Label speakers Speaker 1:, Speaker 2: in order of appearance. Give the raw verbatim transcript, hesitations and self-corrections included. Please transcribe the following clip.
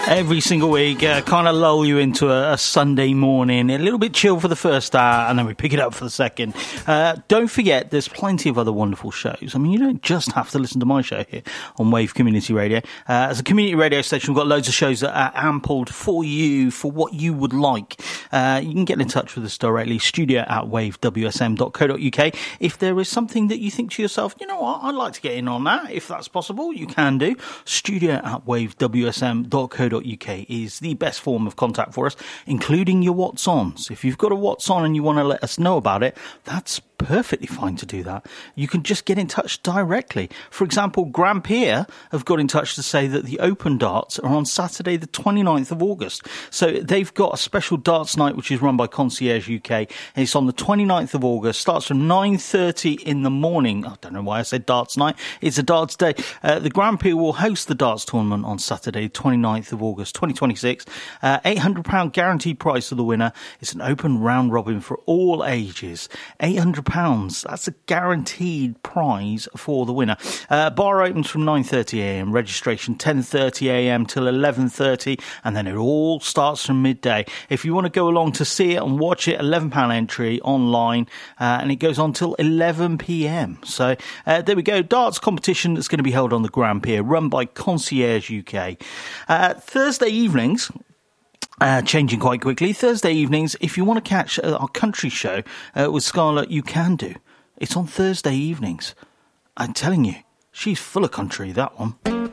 Speaker 1: Every single week, uh, kind of lull you into a, a Sunday morning, a little bit chill for the first hour, and then we pick it up for the second. Uh, don't forget, there's plenty of other wonderful shows. I mean, you don't just have to listen to my show here on Wave Community Radio. Uh, as a community radio station, we've got loads of shows that are ampled for you, for what you would like. Uh, you can get in touch with us directly, studio at wave w s m dot co dot u k. If there is something that you think to yourself, you know what, I'd like to get in on that, if that's possible, you can do. Studio at wave w s m dot co dot u k is the best form of contact for us, including your What's Ons. If you've got a What's On and you want to let us know about it, that's perfectly fine to do that. You can just get in touch directly. For example, Grampier have got in touch to say that the Open Darts are on Saturday the twenty-ninth of August. So they've got a special darts night which is run by Concierge U K, and it's on the twenty-ninth of August, starts from nine thirty in the morning. I don't know why I said darts night. It's a darts day. Uh, the Grampier will host the darts tournament on Saturday twenty-ninth of August twenty twenty-six. Uh, eight hundred pounds guaranteed prize for the winner. It's an open round robin for all ages. eight hundred pounds. That's a guaranteed prize for the winner. Uh, bar opens from nine thirty a m. Registration ten thirty a m till eleven thirty, and then it all starts from midday. If you want to go along to see it and watch it, eleven pounds entry online, uh, and it goes on till eleven p m. So uh, there we go. Darts competition that's going to be held on the Grampier, run by Concierge U K. Uh, Thursday evenings. Uh, changing quite quickly. Thursday evenings, if you want to catch uh, our country show uh, with Scarlett, you can do. It's on Thursday evenings. I'm telling you, she's full of country, that one.